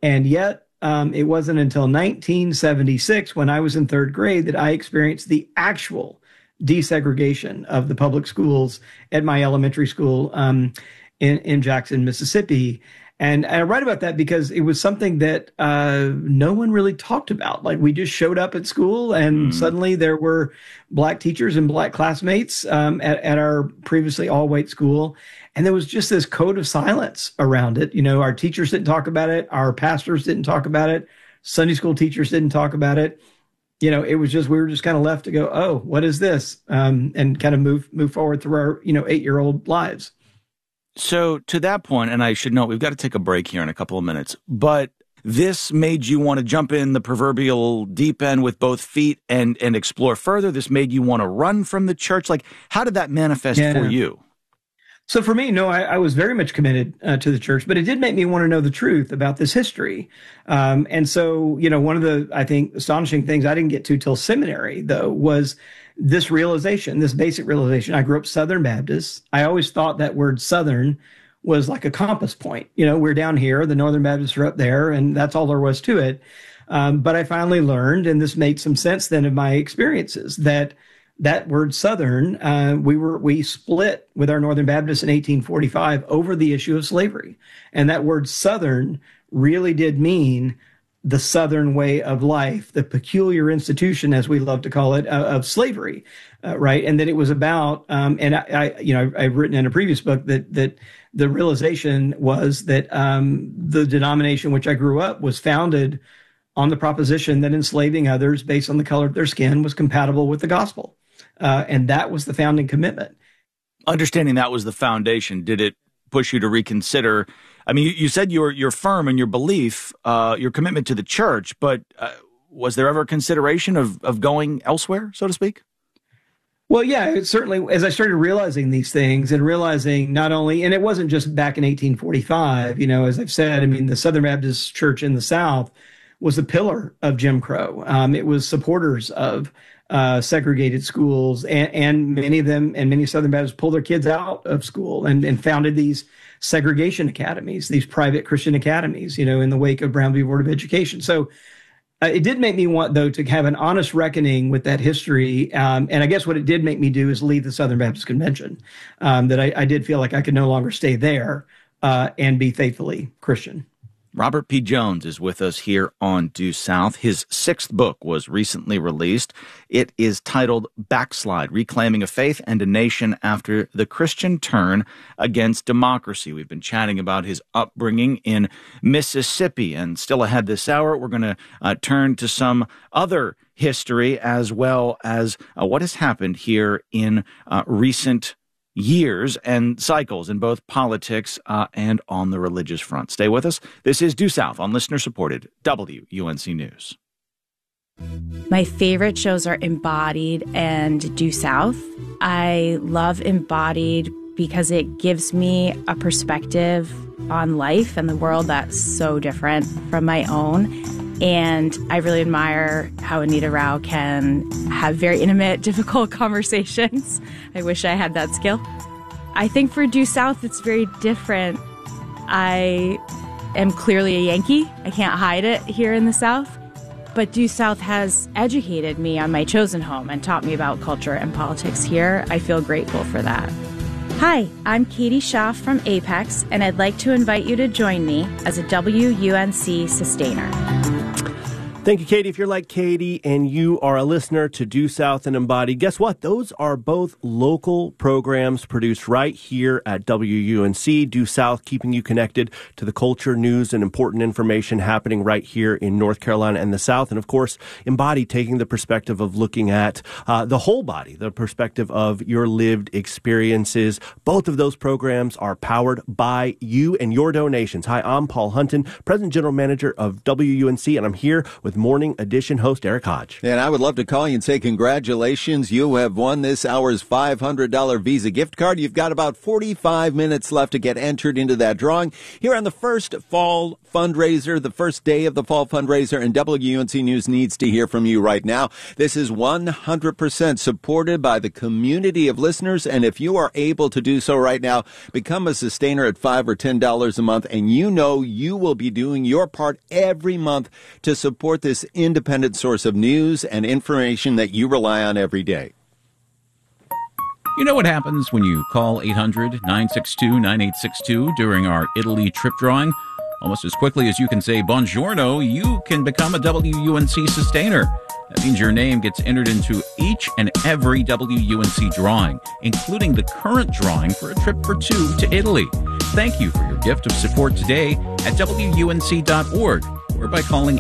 And yet, it wasn't until 1976, when I was in third grade, that I experienced the actual desegregation of the public schools at my elementary school in Jackson, Mississippi. And I write about that because it was something that no one really talked about. Like, we just showed up at school and suddenly there were Black teachers and Black classmates at our previously all-white school. And there was just this code of silence around it. You know, our teachers didn't talk about it. Our pastors didn't talk about it. Sunday school teachers didn't talk about it. You know, it was just, we were just kind of left to go, oh, what is this? And kind of move forward through our, 8-year-old lives. So to that point, and I should note, we've got to take a break here in a couple of minutes, but this made you want to jump in the proverbial deep end with both feet and explore further. This made you want to run from the church. Like, how did that manifest for you? So for me, no, I was very much committed to the church, but it did make me want to know the truth about this history. And so, one of the, I think, astonishing things I didn't get to till seminary, though, was this realization, this basic realization. I grew up Southern Baptist. I always thought that word Southern was like a compass point. We're down here, the Northern Baptists are up there, and that's all there was to it. But I finally learned, and this made some sense then in my experiences, that word Southern, we split with our Northern Baptists in 1845 over the issue of slavery. And that word Southern really did mean the Southern way of life, the peculiar institution, as we love to call it, of slavery, right? And that it was about, and I've written in a previous book that the realization was that the denomination in which I grew up was founded on the proposition that enslaving others based on the color of their skin was compatible with the gospel. And that was the founding commitment. Understanding that was the foundation, did it push you to reconsider? I mean, you said you're firm in your belief, your commitment to the church, but was there ever a consideration of going elsewhere, so to speak? Well, yeah, it certainly, as I started realizing these things and realizing not only, and it wasn't just back in 1845, as I've said, I mean, the Southern Baptist Church in the South was a pillar of Jim Crow. It was supporters of segregated schools, and many of them, and many Southern Baptists pulled their kids out of school and founded these segregation academies, these private Christian academies, in the wake of Brown v. Board of Education. So it did make me want, though, to have an honest reckoning with that history. And I guess what it did make me do is leave the Southern Baptist Convention, that I did feel like I could no longer stay there and be faithfully Christian. Robert P. Jones is with us here on Due South. His 6th book was recently released. It is titled Backslide, Reclaiming a Faith and a Nation After the Christian Turn Against Democracy. We've been chatting about his upbringing in Mississippi, and still ahead this hour, we're going to turn to some other history as well as what has happened here in recent years and cycles in both politics and on the religious front. Stay with us. This is Due South on listener-supported WUNC News. My favorite shows are Embodied and Due South. I love Embodied because it gives me a perspective on life and the world that's so different from my own. And I really admire how Anita Rao can have very intimate, difficult conversations. I wish I had that skill. I think for Due South, it's very different. I am clearly a Yankee. I can't hide it here in the South. But Due South has educated me on my chosen home and taught me about culture and politics here. I feel grateful for that. Hi, I'm Katie Schaff from Apex, and I'd like to invite you to join me as a WUNC sustainer. Thank you, Katie. If you're like Katie and you are a listener to Due South and Embodied, guess what? Those are both local programs produced right here at WUNC. Due South keeping you connected to the culture, news, and important information happening right here in North Carolina and the South. And of course, Embodied taking the perspective of looking at the whole body, the perspective of your lived experiences. Both of those programs are powered by you and your donations. Hi, I'm Paul Hunton, President General Manager of WUNC, and I'm here with with Morning Edition host Eric Hodge. And I would love to call you and say congratulations. You have won this hour's $500 Visa gift card. You've got about 45 minutes left to get entered into that drawing here on the first fall fundraiser, the first day of the fall fundraiser, and WUNC News needs to hear from you right now. This is 100% supported by the community of listeners, and if you are able to do so right now, become a sustainer at $5 or $10 a month, and you know you will be doing your part every month to support this independent source of news and information that you rely on every day. You know what happens when you call 800-962-9862 during our Italy trip drawing? Almost as quickly as you can say buongiorno, you can become a WUNC sustainer. That means your name gets entered into each and every WUNC drawing, including the current drawing for a trip for two to Italy. Thank you for your gift of support today at WUNC.org or by calling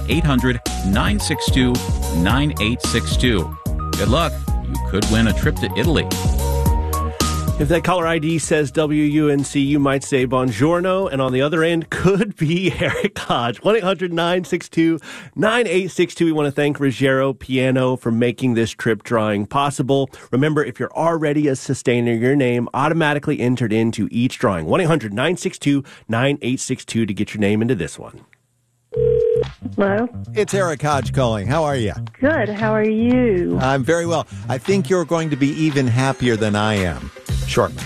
800-962-9862. Good luck. You could win a trip to Italy. If that caller ID says WUNC, you might say buongiorno, and on the other end could be Eric Hodge. 1-800-962-9862. We want to thank Ruggiero Piano for making this trip drawing possible. Remember, if you're already a sustainer, your name automatically entered into each drawing. 1-800-962-9862 to get your name into this one. Hello? It's Eric Hodge calling. How are you? Good. How are you? I'm very well. I think you're going to be even happier than I am shortly.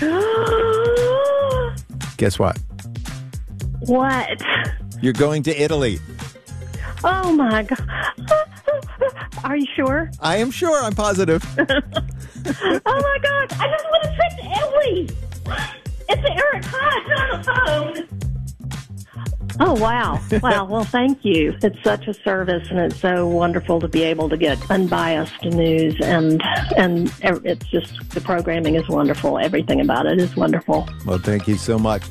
Guess what? What? You're going to Italy. Oh, my God. Are you sure? I am sure. I'm positive. Oh, my God. I just want to trip to Italy. It's Eric Hodge on the phone. Oh, wow. Wow. Well, thank you. It's such a service, and it's so wonderful to be able to get unbiased news, and it's just, the programming is wonderful. Everything about it is wonderful. Well, thank you so much.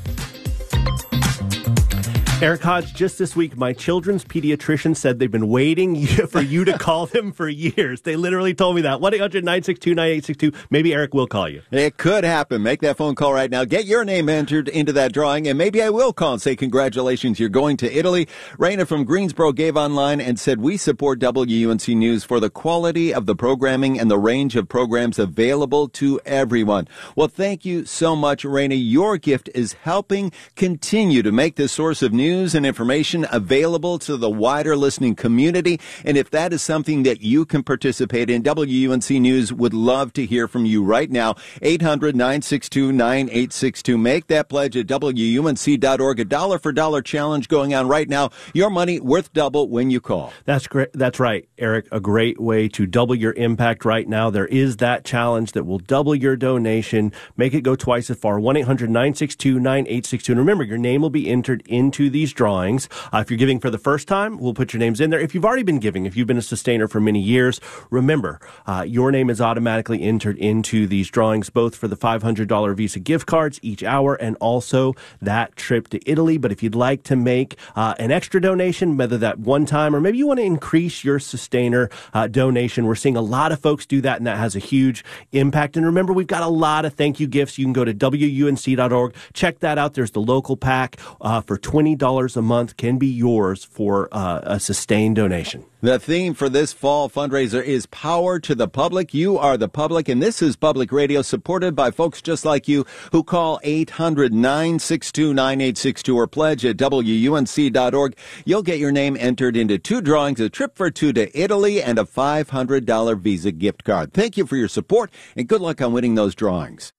Eric Hodge, just this week, my children's pediatrician said they've been waiting for you to call them for years. They literally told me that. 1-800-962-9862. Maybe Eric will call you. It could happen. Make that phone call right now. Get your name entered into that drawing, and maybe I will call and say congratulations, you're going to Italy. Raina from Greensboro gave online and said, we support WUNC News for the quality of the programming and the range of programs available to everyone. Well, thank you so much, Raina. Your gift is helping continue to make this source of news and information available to the wider listening community. And if that is something that you can participate in, WUNC News would love to hear from you right now. 800-962-9862. Make that pledge at WUNC.org. A dollar for dollar challenge going on right now. Your money worth double when you call. That's great. That's right, Eric. A great way to double your impact right now. There is that challenge that will double your donation. Make it go twice as far. 1-800-962-9862. And remember, your name will be entered into these drawings. If you're giving for the first time, we'll put your names in there. If you've already been giving, if you've been a sustainer for many years, remember, your name is automatically entered into these drawings, both for the $500 Visa gift cards each hour and also that trip to Italy. But if you'd like to make an extra donation, whether that one time or maybe you want to increase your sustainer donation, we're seeing a lot of folks do that, and that has a huge impact. And remember, we've got a lot of thank you gifts. You can go to WUNC.org. Check that out. There's the local pack for $20 a month can be yours for a sustained donation. The theme for this fall fundraiser is Power to the Public. You are the public, and this is public radio supported by folks just like you who call 800-962-9862 or pledge at WUNC.org. You'll get your name entered into two drawings, a trip for two to Italy and a $500 Visa gift card. Thank you for your support, and good luck on winning those drawings.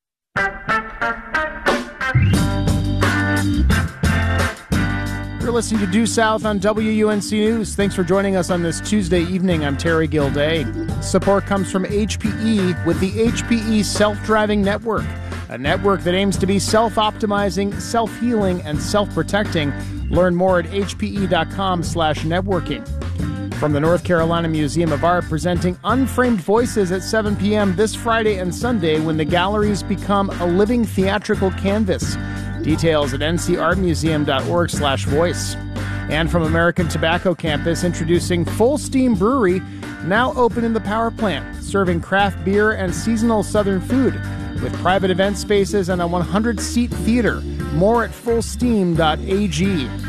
You're listening to Due South on WUNC News. Thanks for joining us on this Tuesday evening. I'm Terry Gilday. Support comes from HPE with the HPE Self-Driving Network, a network that aims to be self-optimizing, self-healing, and self-protecting. Learn more at hpe.com/networking. From the North Carolina Museum of Art, presenting Unframed Voices at 7 p.m. this Friday and Sunday when the galleries become a living theatrical canvas. Details at ncartmuseum.org/voice. And from American Tobacco Campus, introducing Full Steam Brewery, now open in the power plant, serving craft beer and seasonal southern food, with private event spaces and a 100-seat theater. More at fullsteam.ag.